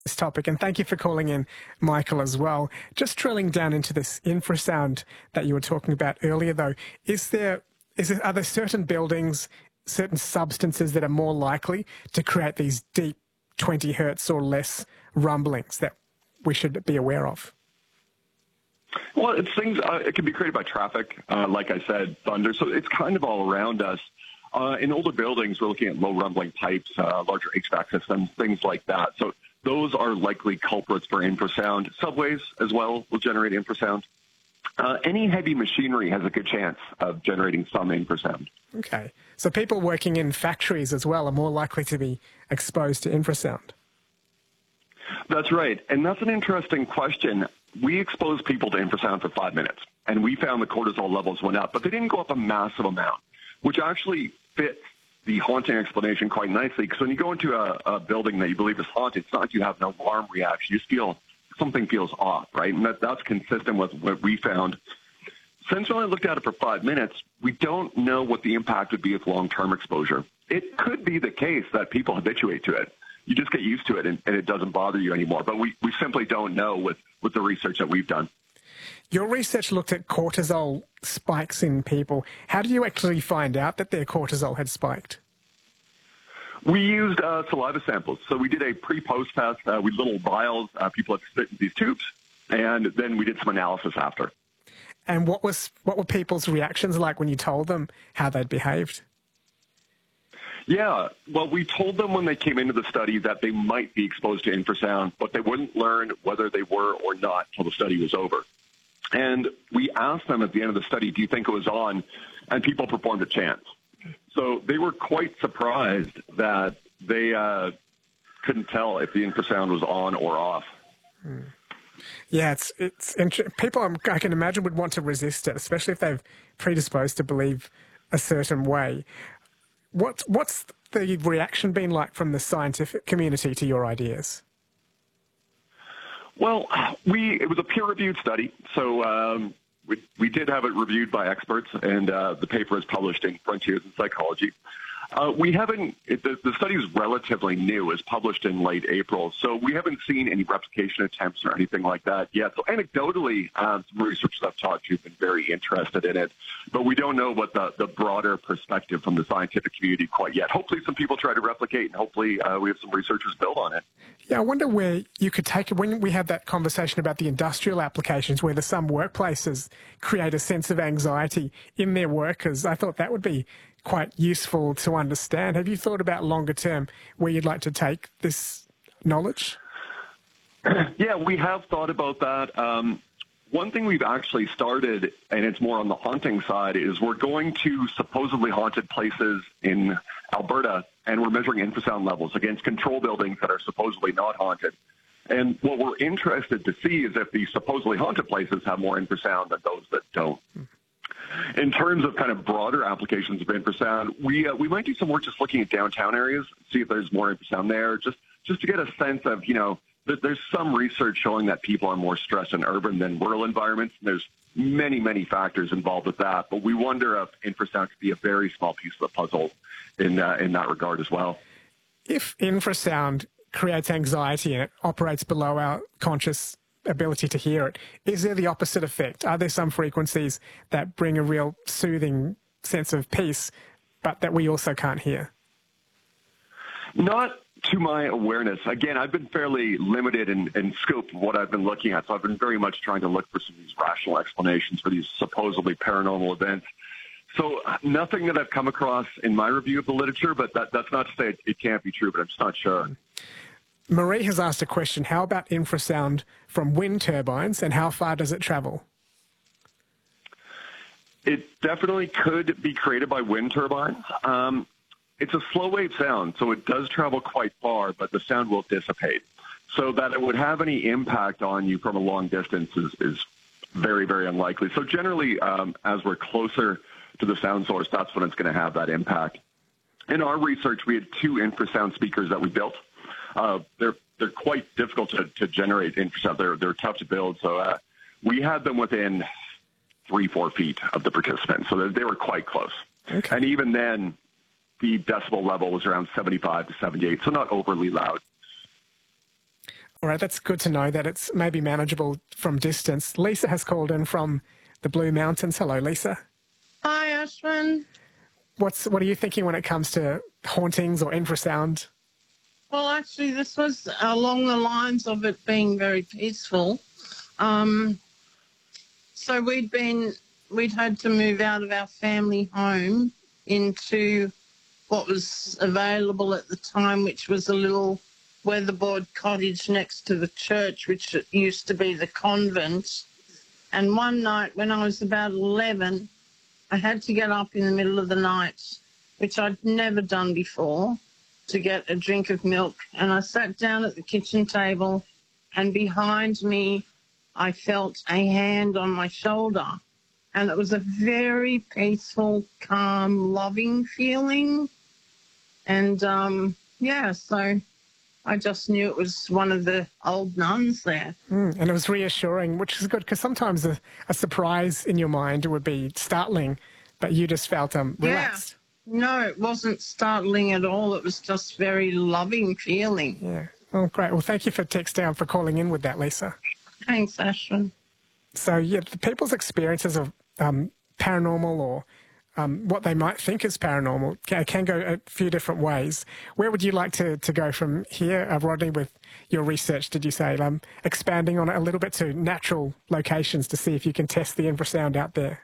this topic, and thank you for calling in, Michael, as well. Just drilling down into this infrasound that you were talking about earlier, though, are there certain buildings, certain substances that are more likely to create these deep 20 hertz or less rumblings that we should be aware of? Well, it's things, it can be created by traffic, like I said, thunder. So it's kind of all around us. In older buildings, we're looking at low rumbling pipes, larger HVAC systems, things like that. So those are likely culprits for infrasound. Subways as well will generate infrasound. Any heavy machinery has a good chance of generating some infrasound. Okay. So people working in factories as well are more likely to be exposed to infrasound. That's right. And that's an interesting question. We exposed people to infrasound for 5 minutes, and we found the cortisol levels went up, but they didn't go up a massive amount, which actually fits the haunting explanation quite nicely, because when you go into a building that you believe is haunted, it's not like you have an alarm reaction. You just feel something feels off, right? And that's consistent with what we found. Since we only looked at it for 5 minutes, we don't know what the impact would be with long-term exposure. It could be the case that people habituate to it. You just get used to it, and it doesn't bother you anymore. But we simply don't know with the research that we've done. Your research looked at cortisol spikes in people. How did you actually find out that their cortisol had spiked? We used saliva samples. So we did a pre-post test with little vials. People had to spit in these tubes, and then we did some analysis after. And what were people's reactions like when you told them how they'd behaved? Yeah, well, we told them when they came into the study that they might be exposed to infrasound, but they wouldn't learn whether they were or not till the study was over. And we asked them at the end of the study, do you think it was on? And people performed a chance. So they were quite surprised that they couldn't tell if the infrasound was on or off. Yeah, it's people I can imagine would want to resist it, especially if they've predisposed to believe a certain way. What's the reaction been like from the scientific community to your ideas? Well, it was a peer-reviewed study, so we did have it reviewed by experts, and the paper is published in Frontiers in Psychology. The study is relatively new. It was published in late April, so we haven't seen any replication attempts or anything like that yet. So anecdotally, some researchers I've talked to have been very interested in it, but we don't know what the broader perspective from the scientific community quite yet. Hopefully some people try to replicate, and hopefully we have some researchers build on it. Yeah, I wonder where you could take it when we had that conversation about the industrial applications, where some workplaces create a sense of anxiety in their workers. I thought that would be quite useful to understand. Have you thought about longer term where you'd like to take this knowledge? Yeah, we have thought about that. One thing we've actually started, and it's more on the haunting side, is we're going to supposedly haunted places in Alberta, and we're measuring infrasound levels against control buildings that are supposedly not haunted. And what we're interested to see is if these supposedly haunted places have more infrasound than those that don't. In terms of kind of broader applications of infrasound, we might do some work just looking at downtown areas, see if there's more infrasound there, just to get a sense of, there's some research showing that people are more stressed in urban than rural environments. There's many, many factors involved with that, but we wonder if infrasound could be a very small piece of the puzzle in that regard as well. If infrasound creates anxiety and it operates below our conscious ability to hear it, is there the opposite effect? Are there some frequencies that bring a real soothing sense of peace, but that we also can't hear? Not to my awareness. Again, I've been fairly limited in scope of what I've been looking at, so I've been very much trying to look for some of these rational explanations for these supposedly paranormal events. So nothing that I've come across in my review of the literature, but that's not to say it can't be true, but I'm just not sure. Marie has asked a question. How about infrasound from wind turbines, and how far does it travel? It definitely could be created by wind turbines. It's a slow wave sound, so it does travel quite far, but the sound will dissipate. So that it would have any impact on you from a long distance is very, very unlikely. So generally, as we're closer to the sound source, that's when it's going to have that impact. In our research, we had 2 infrasound speakers that we built. They're quite difficult to generate infrasound. They're tough to build. So we had them within 3-4 feet of the participants. So they were quite close. Okay. And even then, the decibel level was around 75 to 78, so not overly loud. All right, that's good to know that it's maybe manageable from distance. Lisa has called in from the Blue Mountains. Hello, Lisa. Hi, Ashwin. What are you thinking when it comes to hauntings or infrasound? Well, actually, this was along the lines of it being very peaceful. So we'd had to move out of our family home into what was available at the time, which was a little weatherboard cottage next to the church, which used to be the convent. And one night when I was about 11, I had to get up in the middle of the night, which I'd never done before, to get a drink of milk. And I sat down at the kitchen table, and behind me, I felt a hand on my shoulder. And it was a very peaceful, calm, loving feeling. And, so I just knew it was one of the old nuns there. And it was reassuring, which is good, because sometimes a surprise in your mind would be startling, but you just felt relaxed. No, it wasn't startling at all. It was just very loving feeling. Yeah. Oh, great. Well, thank you for texting and for calling in with that, Lisa. Thanks, Ashwin. So, the people's experiences of paranormal or what they might think is paranormal can go a few different ways. Where would you like to go from here, Rodney, with your research? Did you say expanding on it a little bit to natural locations to see if you can test the infrasound out there?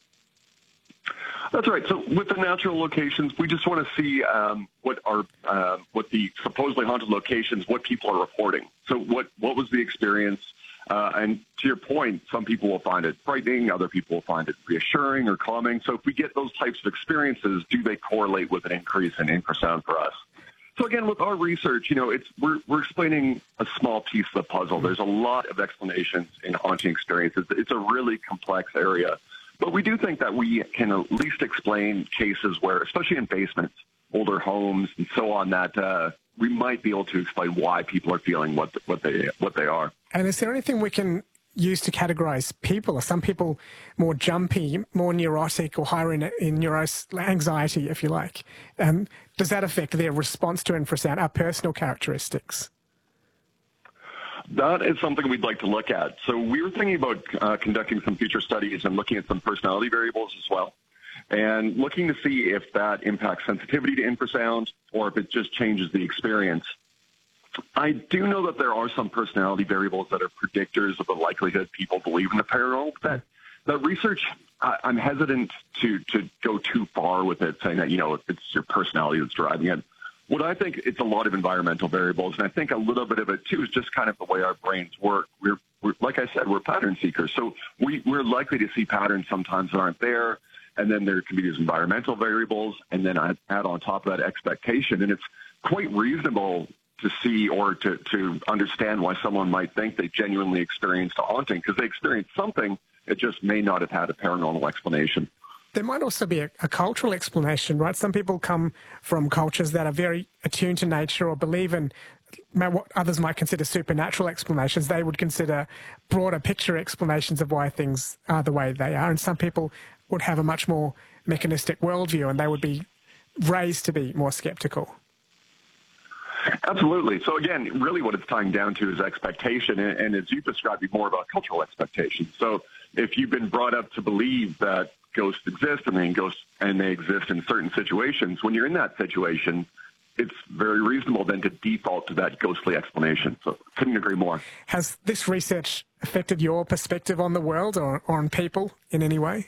That's right. So with the natural locations, we just want to see what the supposedly haunted locations, what people are reporting. So what was the experience? And to your point, some people will find it frightening, other people will find it reassuring or calming. So if we get those types of experiences, do they correlate with an increase in infrasound for us? So again, with our research, we're explaining a small piece of the puzzle. There's a lot of explanations in haunting experiences. It's a really complex area. But we do think that we can at least explain cases where, especially in basements, older homes, and so on, that we might be able to explain why people are feeling what they are. And is there anything we can use to categorize people? Are some people more jumpy, more neurotic, or higher in anxiety, if you like? Does that affect their response to infrasound, our personal characteristics? That is something we'd like to look at. So we were thinking about conducting some future studies and looking at some personality variables as well, and looking to see if that impacts sensitivity to infrasound or if it just changes the experience. I do know that there are some personality variables that are predictors of the likelihood people believe in the paranormal. That research, I'm hesitant to go too far with it, saying that, it's your personality that's driving it. What I think, it's a lot of environmental variables, and I think a little bit of it, too, is just kind of the way our brains work. We're like I said, we're pattern seekers, so we're likely to see patterns sometimes that aren't there, and then there can be these environmental variables, and then I add on top of that expectation, and it's quite reasonable to see or to understand why someone might think they genuinely experienced a haunting, because they experienced something, it just may not have had a paranormal explanation. There might also be a cultural explanation, right? Some people come from cultures that are very attuned to nature or believe in what others might consider supernatural explanations. They would consider broader picture explanations of why things are the way they are. And some people would have a much more mechanistic worldview, and they would be raised to be more skeptical. Absolutely. So again, really what it's tying down to is expectation, and as you described, more about cultural expectation. So if you've been brought up to believe that ghosts exist and they exist in certain situations, when you're in that situation, it's very reasonable then to default to that ghostly explanation. So couldn't agree more. Has this research affected your perspective on the world or on people in any way?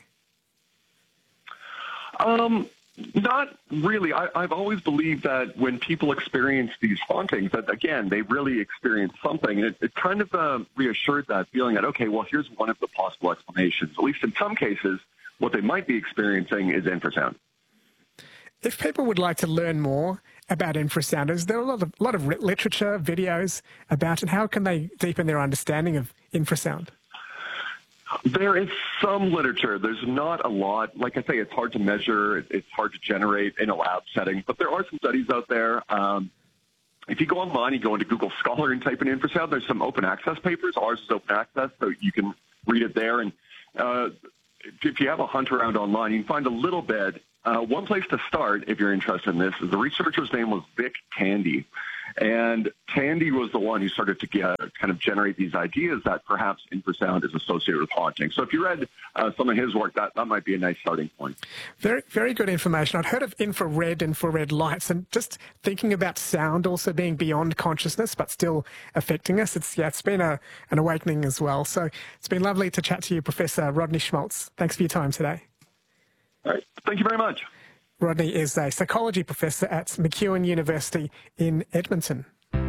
Not really. I've always believed that when people experience these hauntings, that, again, they really experience something. And it kind of reassured that feeling that, okay, well, here's one of the possible explanations. At least in some cases, what they might be experiencing is infrasound. If people would like to learn more about infrasound, is there a lot of literature, videos about it? How can they deepen their understanding of infrasound? There is some literature. There's not a lot. Like I say, it's hard to measure. It's hard to generate in a lab setting. But there are some studies out there. If you go online, you go into Google Scholar and type in infrasound, there's some open access papers. Ours is open access, so you can read it there. And if you have a hunt around online, you can find a little bit one place to start, if you're interested in this, is the researcher's name was Vic Tandy. And Tandy was the one who started to kind of generate these ideas that perhaps infrasound is associated with haunting. So if you read some of his work, that might be a nice starting point. Very, very good information. I'd heard of infrared lights, and just thinking about sound also being beyond consciousness but still affecting us. It's been an awakening as well. So it's been lovely to chat to you, Professor Rodney Schmaltz. Thanks for your time today. All right. Thank you very much. Rodney is a psychology professor at MacEwan University in Edmonton.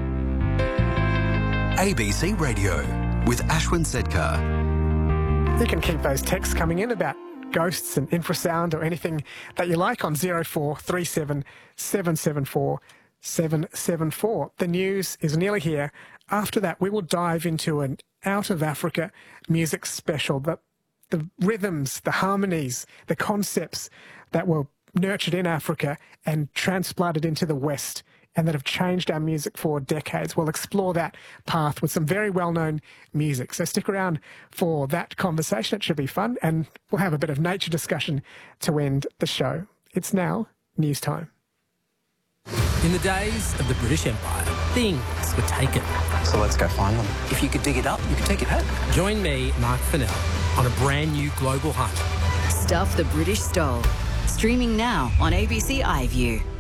ABC Radio with Ashwin Sedkar. You can keep those texts coming in about ghosts and infrasound or anything that you like on 0437 774 774. The news is nearly here. After that, we will dive into an Out of Africa music special. The rhythms, the harmonies, the concepts that were nurtured in Africa and transplanted into the West and that have changed our music for decades. We'll explore that path with some very well-known music. So stick around for that conversation. It should be fun, and we'll have a bit of nature discussion to end the show. It's now news time. In the days of the British Empire, things were taken. So let's go find them. If you could dig it up, you could take it home. Join me, Mark Fennell, on a brand new global hunt. Stuff the British Stole. Streaming now on ABC iView.